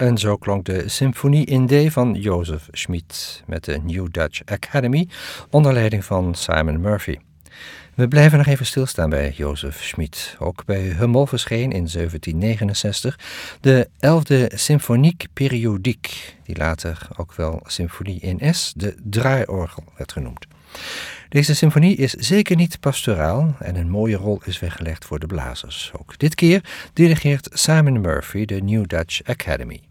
En zo klonk de Symfonie in D van Joseph Schmid met de New Dutch Academy onder leiding van Simon Murphy. We blijven nog even stilstaan bij Joseph Schmid. Ook bij Hummel verscheen in 1769 de 11e Symphonique Periodique, die later ook wel Symfonie in S, de draaiorgel, werd genoemd. Deze symfonie is zeker niet pastoraal en een mooie rol is weggelegd voor de blazers. Ook dit keer dirigeert Simon Murphy de New Dutch Academy.